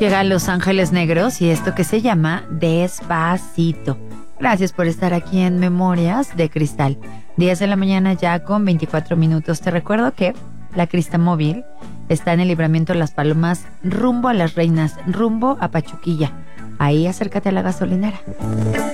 Llega a Los Ángeles Negros y esto que se llama Despacito. Gracias por estar aquí en Memorias de Cristal. 10 de la mañana ya con 24 minutos. Te recuerdo que la Crista Móvil está en el Libramiento Las Palomas, rumbo a Las Reinas, rumbo a Pachuquilla. Ahí acércate a la gasolinera.